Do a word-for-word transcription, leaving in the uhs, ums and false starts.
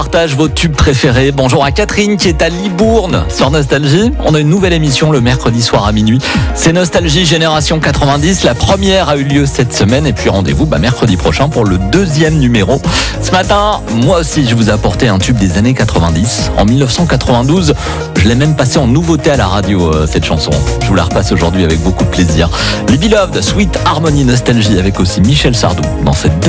Partage vos tubes préférés. Bonjour à Catherine qui est à Libourne sur Nostalgie. On a une nouvelle émission le mercredi soir à minuit. C'est Nostalgie Génération quatre-vingt-dix. La première a eu lieu cette semaine et puis rendez-vous bah, mercredi prochain pour le deuxième numéro. Ce matin, moi aussi, je vous ai apporté un tube des années quatre-vingt-dix. En dix-neuf cent quatre-vingt-douze, je l'ai même passé en nouveauté à la radio, euh, cette chanson. Je vous la repasse aujourd'hui avec beaucoup de plaisir. Les Beloved, Sweet Harmony Nostalgie avec aussi Michel Sardou dans cette